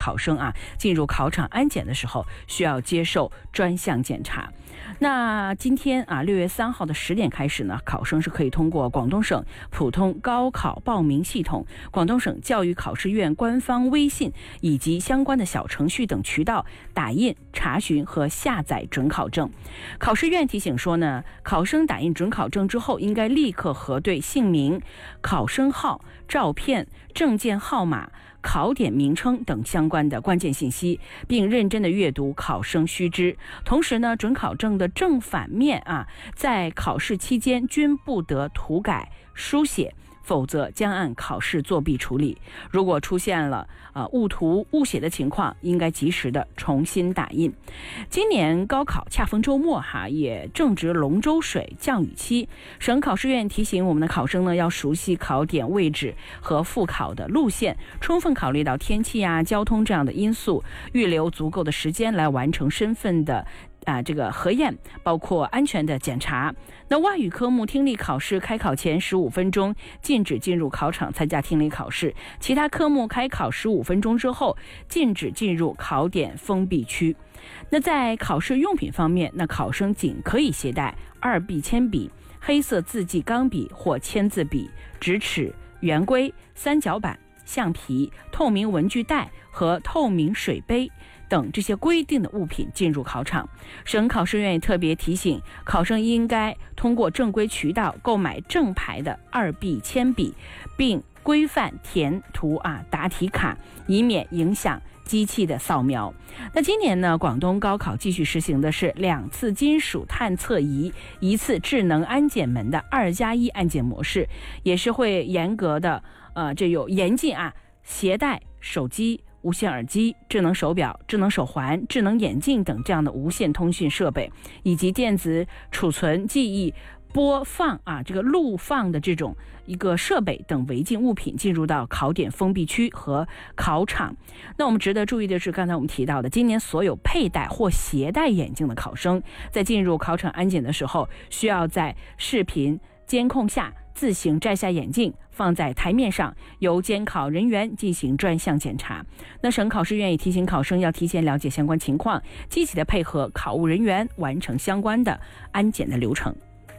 考生啊进入考场安检的时候，需要接受专项检查。那今天啊，6月3号的10点开始呢，考生是可以通过广东省普通高考报名系统、广东省教育考试院官方微信以及相关的小程序等渠道打印、查询和下载准考证。考试院提醒说呢，考生打印准考证之后，应该立刻核对姓名、考生号、照片、证件号码、考点名称等相关的关键信息，并认真的阅读考生须知。同时呢，准考证的正反面啊，在考试期间均不得涂改、书写，否则将按考试作弊处理。如果出现了误涂误写的情况，应该及时的重新打印。今年高考恰逢周末也正值龙舟水降雨期，省考试院提醒我们的考生呢，要熟悉考点位置和复考的路线，充分考虑到天气交通这样的因素，预留足够的时间来完成身份的这个核验，包括安全的检查。那外语科目听力考试开考前15分钟禁止进入考场参加听力考试，其他科目开考15分钟之后禁止进入考点封闭区。那在考试用品方面，那考生仅可以携带2B 铅笔、黑色字迹钢笔或签字笔、直尺、圆规、三角板、橡皮、透明文具袋和透明水杯等这些规定的物品进入考场。省考试院也特别提醒考生应该通过正规渠道购买正牌的2B 铅笔，并规范填涂答题卡，以免影响机器的扫描。那今年呢，广东高考继续实行的是2次金属探测仪、1次智能安检门的2+1安检模式，也是会严格的这有严禁携带手机、无线耳机、智能手表、智能手环、智能眼镜等这样的无线通讯设备，以及电子储存、记忆、播放这个录放的这种一个设备等违禁物品进入到考点封闭区和考场。那我们值得注意的是，刚才我们提到的，今年所有佩戴或携带眼镜的考生，在进入考场安检的时候，需要在视频监控下自行摘下眼镜，放在台面上，由监考人员进行专项检查。那省考试院也提醒考生要提前了解相关情况，积极的配合考务人员完成相关的安检的流程。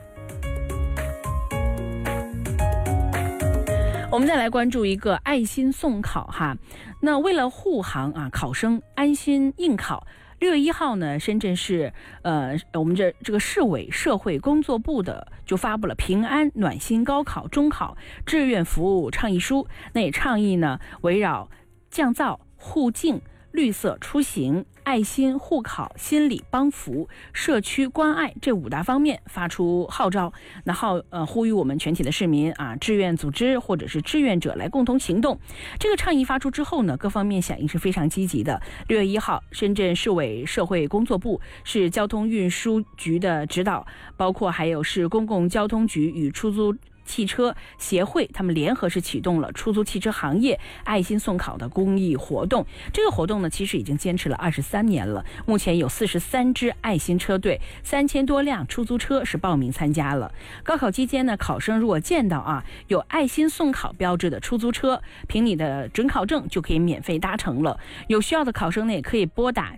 我们再来关注一个爱心送考那为了护航考生安心应考，6月1号呢，深圳市我们这个市委社会工作部就发布了平安暖心高考中考志愿服务倡议书。那也倡议呢，围绕降噪、护境、绿色出行、爱心护考、心理帮扶、社区关爱这5大方面发出号召，那呼吁我们全体的市民志愿组织或者是志愿者来共同行动。这个倡议发出之后呢，各方面响应是非常积极的。6月1号，深圳市委社会工作部、市交通运输局的指导，包括还有市公共交通局与出租汽车协会，他们联合是启动了出租汽车行业爱心送考的公益活动。这个活动呢，其实已经坚持了23年了，目前有43支爱心车队，3000多辆出租车是报名参加了。高考期间呢，考生如果见到有爱心送考标志的出租车，凭你的准考证就可以免费搭乘了。有需要的考生呢，也可以拨打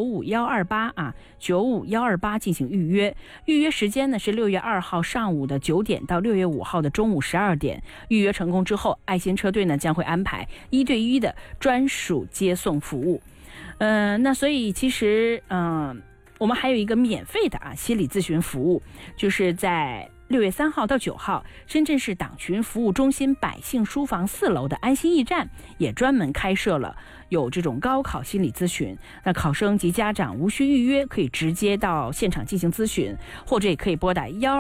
95128 95128进行预约。预约时间呢是6月2号上午的9点到6月5号的中午12点。预约成功之后，爱心车队呢将会安排1对1的专属接送服务。那所以其实我们还有一个免费的心理咨询服务，就是在6月3号到9号，深圳市党群服务中心百姓书房4楼的安心驿站也专门开设了有这种高考心理咨询。那考生及家长无需预约，可以直接到现场进行咨询，或者也可以拨打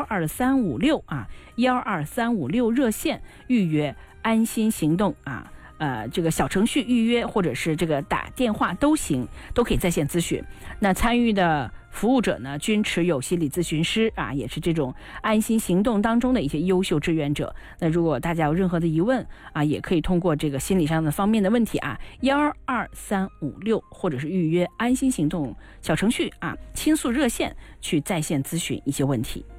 12356 12356热线预约安心行动这个小程序预约，或者是这个打电话都行，都可以在线咨询。那参与的服务者呢，均持有心理咨询师也是这种安心行动当中的一些优秀志愿者。那如果大家有任何的疑问也可以通过这个心理上的方面的问题12356，或者是预约安心行动小程序倾诉热线去在线咨询一些问题。